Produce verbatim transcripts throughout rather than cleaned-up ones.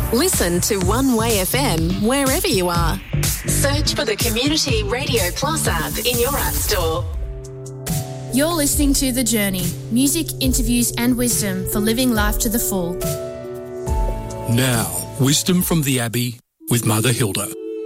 Listen to One Way F M wherever you are. Search for the Community Radio Plus app in your app store. You're listening to The Journey, music, interviews and wisdom for living life to the full. Now, wisdom from the Abbey with Mother Hilda.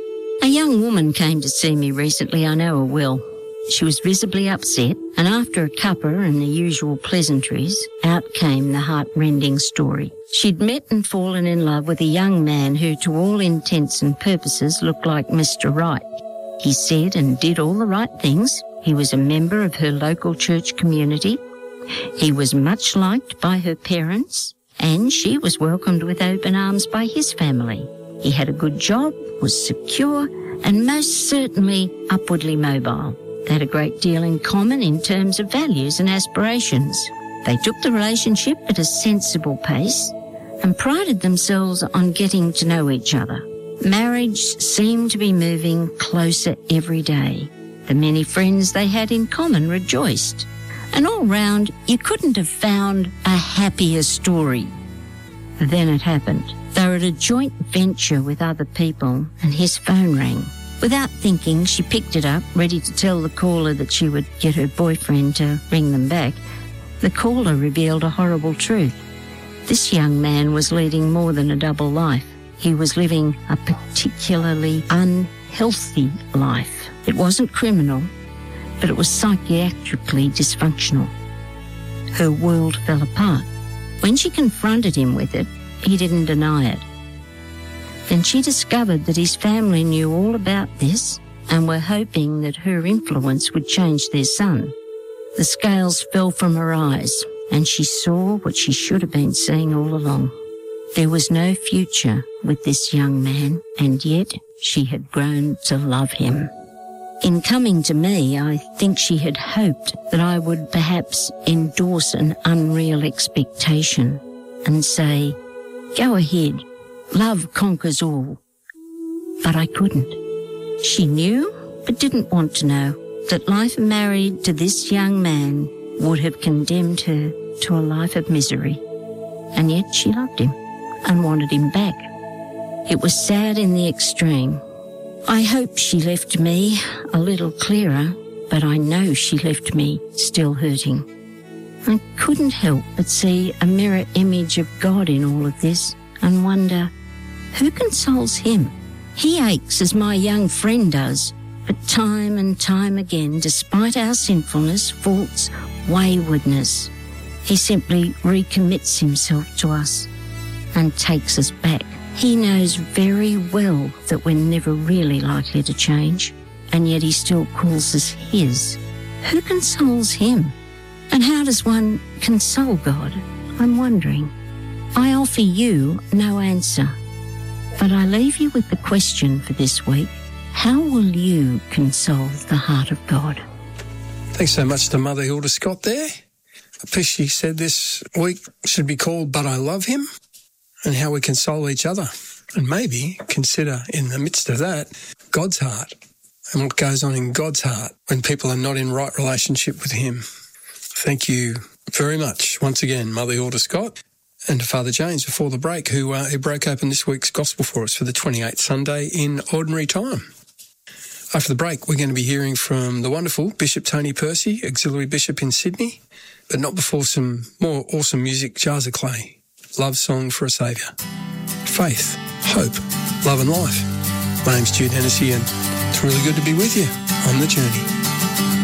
A young woman came to see me recently, I know her well. She was visibly upset, and after a cuppa and the usual pleasantries, out came the heart-rending story. She'd met and fallen in love with a young man who, to all intents and purposes, looked like Mister Right. He said and did all the right things. He was a member of her local church community. He was much liked by her parents, and she was welcomed with open arms by his family. He had a good job, was secure, and most certainly upwardly mobile. They had a great deal in common in terms of values and aspirations. They took the relationship at a sensible pace and prided themselves on getting to know each other. Marriage seemed to be moving closer every day. The many friends they had in common rejoiced. And all round, you couldn't have found a happier story. Then it happened. They were at a joint venture with other people, and his phone rang. Without thinking, she picked it up, ready to tell the caller that she would get her boyfriend to ring them back. The caller revealed a horrible truth. This young man was leading more than a double life. He was living a particularly unhealthy life. It wasn't criminal, but it was psychiatrically dysfunctional. Her world fell apart. When she confronted him with it, he didn't deny it. Then she discovered that his family knew all about this and were hoping that her influence would change their son. The scales fell from her eyes, and she saw what she should have been seeing all along. There was no future with this young man, and yet she had grown to love him. In coming to me, I think she had hoped that I would perhaps endorse an unreal expectation and say, "Go ahead, love conquers all." But I couldn't. She knew, but didn't want to know, that life married to this young man would have condemned her to a life of misery. And yet she loved him and wanted him back. It was sad in the extreme. I hope she left me a little clearer, but I know she left me still hurting. I couldn't help but see a mirror image of God in all of this and wonder, who consoles him? He aches as my young friend does, but time and time again, despite our sinfulness, faults, waywardness, he simply recommits himself to us and takes us back. He knows very well that we're never really likely to change, and yet he still calls us his. Who consoles him? And how does one console God? I'm wondering. I offer you no answer, but I leave you with the question for this week. How will you console the heart of God? Thanks so much to Mother Hilda Scott there. A piece she said this week should be called But I Love Him, and how we console each other. And maybe consider in the midst of that, God's heart and what goes on in God's heart when people are not in right relationship with him. Thank you very much once again, Mother Hilda Scott, and to Father James before the break, who, uh, who broke open this week's Gospel for us for the twenty-eighth Sunday in Ordinary Time. After the break, we're going to be hearing from the wonderful Bishop Tony Percy, Auxiliary Bishop in Sydney, but not before some more awesome music. Jars of Clay, Love Song for a Saviour. Faith, hope, love and life. My name's Jude Hennessy, and it's really good to be with you on the journey.